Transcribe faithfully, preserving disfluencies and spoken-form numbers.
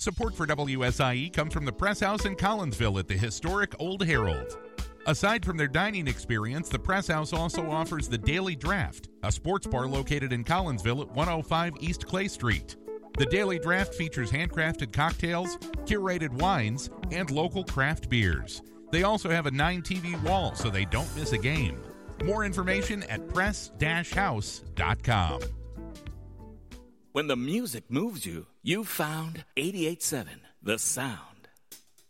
Support for W S I E comes from the Press House in Collinsville at the historic Old Herald. Aside from their dining experience, the Press House also offers the Daily Draft, a sports bar located in Collinsville at one oh five East Clay Street. The Daily Draft features handcrafted cocktails, curated wines, and local craft beers. They also have a nine T V wall so they don't miss a game. More information at press dash house dot com. When the music moves you, you found eighty-eight point seven, The Sound.